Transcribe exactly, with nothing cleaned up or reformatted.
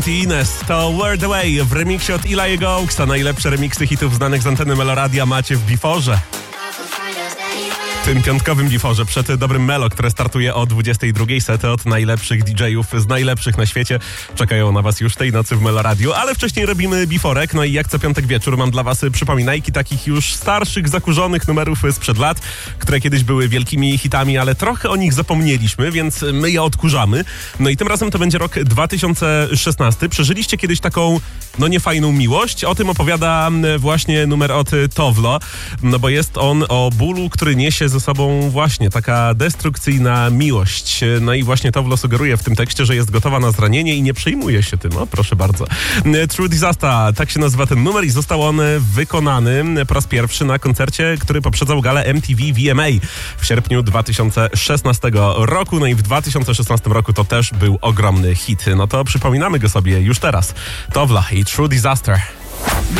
Ines to Word Away w remiksie od Eli'ego Oaksa. Najlepsze remiksy hitów znanych z anteny Meloradia macie w Biforze. W tym piątkowym Biforze przed Dobrym Melo, które startuje o dwudziestej drugiej. Sety od najlepszych didżejów z najlepszych na świecie czekają na was już tej nocy w Meloradiu, ale wcześniej robimy Biforek. No i jak co piątek wieczór mam dla was przypominajki takich już starszych, zakurzonych numerów sprzed lat, które kiedyś były wielkimi hitami, ale trochę o nich zapomnieliśmy, więc my je odkurzamy. No i tym razem to będzie rok dwa tysiące szesnasty. Przeżyliście kiedyś taką, no niefajną miłość? O tym opowiada właśnie numer od Towlo, no bo jest on o bólu, który niesie ze sobą właśnie taka destrukcyjna miłość. No i właśnie Towlo sugeruje w tym tekście, że jest gotowa na zranienie i nie przejmuje się tym. O, proszę bardzo. True Disaster, tak się nazywa ten numer i został on wykonany po raz pierwszy na koncercie, który poprzedzał galę M T V V M A w sierpniu dwa tysiące szesnastego roku. No i w dwa tysiące szesnastym roku to też był ogromny hit. No to przypominamy go sobie już teraz. Towla i True Disaster.